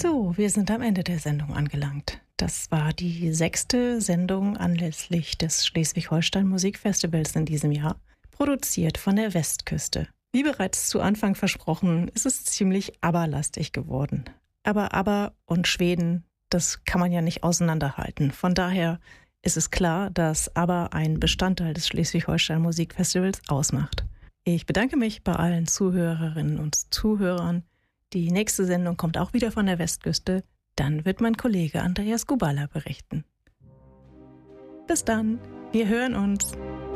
So, wir sind am Ende der Sendung angelangt. Das war die 6. Sendung anlässlich des Schleswig-Holstein Musikfestivals in diesem Jahr, produziert von der Westküste. Wie bereits zu Anfang versprochen, ist es ziemlich ABBA-lastig geworden. Aber ABBA und Schweden, das kann man ja nicht auseinanderhalten. Von daher ist es klar, dass ABBA ein Bestandteil des Schleswig-Holstein Musikfestivals ausmacht. Ich bedanke mich bei allen Zuhörerinnen und Zuhörern. Die nächste Sendung kommt auch wieder von der Westküste. Dann wird mein Kollege Andreas Gubala berichten. Bis dann, wir hören uns.